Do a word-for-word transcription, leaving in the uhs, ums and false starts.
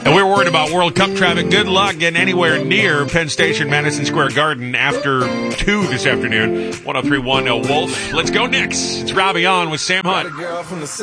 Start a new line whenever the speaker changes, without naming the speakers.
And we're worried about World Cup traffic. Good luck getting anywhere near Penn Station, Madison Square Garden after two this afternoon. one oh three point one uh, Wolf. Let's go Knicks. It's Robbie on with Sam Hunt.